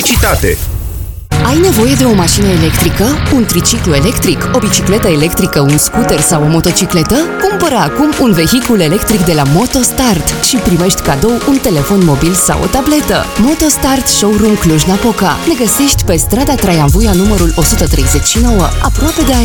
electricitate. Ai nevoie de o mașină electrică, un triciclu electric, o bicicletă electrică, un scooter sau o motocicletă? Cumpără acum un vehicul electric de la MotoStart și primești cadou un telefon mobil sau o tabletă. MotoStart Showroom Cluj-Napoca. Ne găsești pe strada Traian Vuia numărul 139, aproape de